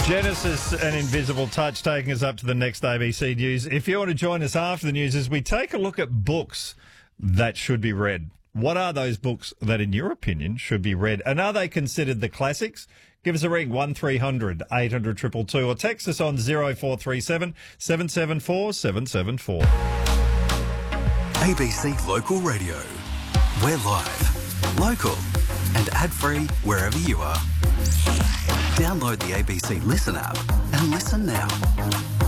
Genesis and Invisible Touch taking us up to the next ABC News. If you want to join us after the news as we take a look at books that should be read. What are those books that, in your opinion, should be read? And are they considered the classics? Give us a ring, 1300 800 222, or text us on 0437 774 774. ABC Local Radio. We're live, local and ad-free wherever you are. Download the ABC Listen app and listen now.